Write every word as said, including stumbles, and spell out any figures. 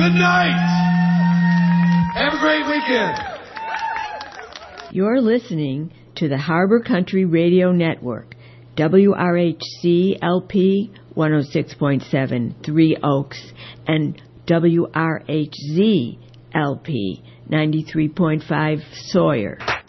Good night. Have a great weekend. You're listening to the Harbor Country Radio Network, W R H C L P one oh six point seven, Three Oaks, and W R H Z L P ninety-three point five, Sawyer.